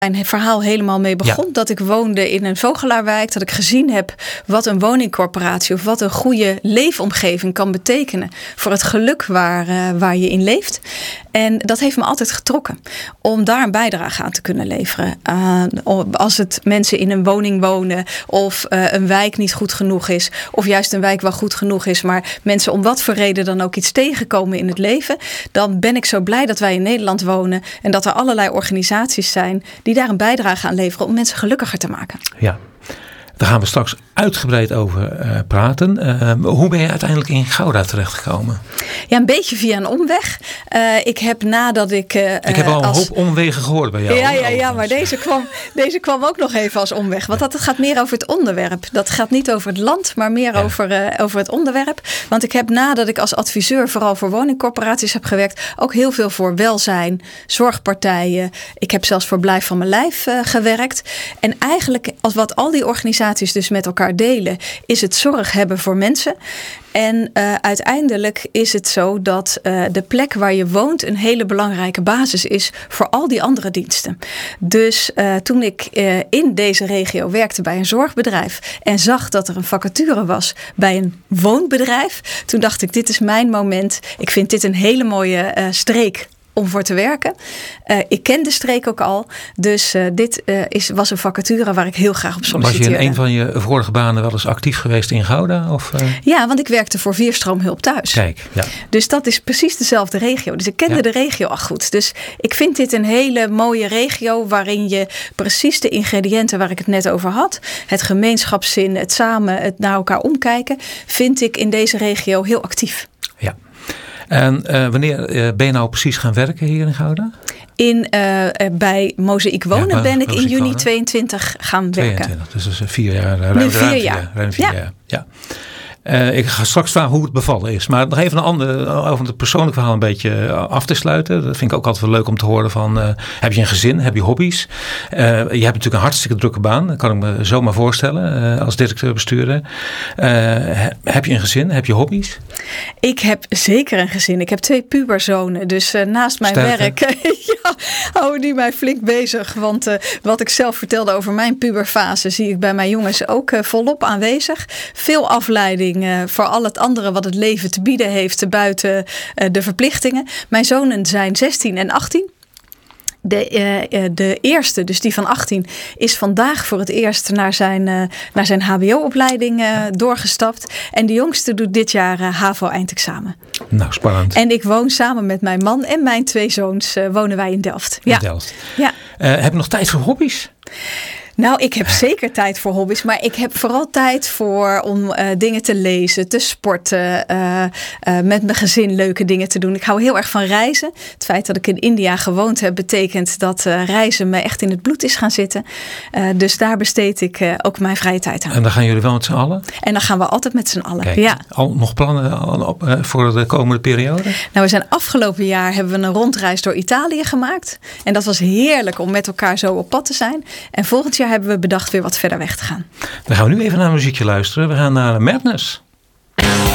mijn verhaal helemaal mee begon. Ja. Dat ik woonde in een vogelaarwijk. Dat ik gezien heb wat een woningcorporatie of wat een goede leefomgeving kan betekenen voor het geluk waar je in leeft. En dat heeft me altijd getrokken. Om daar een bijdrage aan te kunnen leveren. Als het mensen in een woning wonen of een wijk niet goed genoeg is. Of juist een wijk wel goed genoeg is. Maar mensen om wat voor reden dan ook iets tegenkomen in het leven. Dan ben ik zo blij dat wij in Nederland wonen. En dat er allerlei organisaties zijn die daar een bijdrage aan leveren om mensen gelukkiger te maken. Ja, daar gaan we straks uitgebreid over praten. Hoe ben je uiteindelijk in Gouda terechtgekomen? Ja, een beetje via een omweg. Ik heb nadat ik... ik heb al een hoop omwegen gehoord bij jou. Ja, maar deze kwam ook nog even als omweg. Want dat gaat meer over het onderwerp. Dat gaat niet over het land, maar meer over het onderwerp. Want ik heb nadat ik als adviseur vooral voor woningcorporaties heb gewerkt, ook heel veel voor welzijn, zorgpartijen. Ik heb zelfs voor Blijf van mijn lijf gewerkt. En eigenlijk, als wat al die organisaties dus met elkaar delen, is het zorg hebben voor mensen. En uiteindelijk is het zo dat de plek waar je woont een hele belangrijke basis is voor al die andere diensten. Dus toen ik in deze regio werkte bij een zorgbedrijf en zag dat er een vacature was bij een woonbedrijf, toen dacht ik, dit is mijn moment. Ik vind dit een hele mooie streek om voor te werken. Ik ken de streek ook al. Dus dit was een vacature waar ik heel graag op solliciteerde. Was je in een van je vorige banen wel eens actief geweest in Gouda? Of? Ja, want ik werkte voor Vierstroomhulp thuis. Kijk, ja. Dus dat is precies dezelfde regio. Dus ik kende de regio al goed. Dus ik vind dit een hele mooie regio waarin je precies de ingrediënten waar ik het net over had, het gemeenschapszin, het samen, het naar elkaar omkijken, vind ik in deze regio heel actief. Ja. En wanneer ben je nou precies gaan werken hier in Gouda? Bij Mozaïek Wonen ben ik in juni 22 gaan werken. 22, dus dat is 4 jaar. Ruim 4 jaar. Ja. Ik ga straks vragen hoe het bevallen is. Maar nog even over het persoonlijk verhaal een beetje af te sluiten. Dat vind ik ook altijd wel leuk om te horen van, heb je een gezin? Heb je hobby's? Je hebt natuurlijk een hartstikke drukke baan. Dat kan ik me zomaar voorstellen als directeur-bestuurder. Heb je een gezin? Heb je hobby's? Ik heb zeker een gezin. Ik heb 2 puberzonen. Dus naast mijn werk houden die mij flink bezig. Want wat ik zelf vertelde over mijn puberfase zie ik bij mijn jongens ook volop aanwezig. Veel afleiding voor al het andere wat het leven te bieden heeft buiten de verplichtingen. Mijn zonen zijn 16 en 18. De eerste, dus die van 18, is vandaag voor het eerst naar zijn hbo-opleiding doorgestapt. En de jongste doet dit jaar HAVO-eindexamen. Nou, spannend. En ik woon samen met mijn man en mijn 2 zoons wonen wij in Delft. In Delft. Ja. Heb je nog tijd voor hobby's? Nou, ik heb zeker tijd voor hobby's, maar ik heb vooral tijd om dingen te lezen, te sporten, met mijn gezin leuke dingen te doen. Ik hou heel erg van reizen. Het feit dat ik in India gewoond heb, betekent dat reizen me echt in het bloed is gaan zitten. Dus daar besteed ik ook mijn vrije tijd aan. En dan gaan jullie wel met z'n allen? En dan gaan we altijd met z'n allen. Kijk, ja. Al nog plannen voor de komende periode? Nou, we zijn afgelopen jaar hebben we een rondreis door Italië gemaakt. En dat was heerlijk om met elkaar zo op pad te zijn. En volgend jaar hebben we bedacht weer wat verder weg te gaan. Dan gaan we nu even naar een muziekje luisteren. We gaan naar Madness.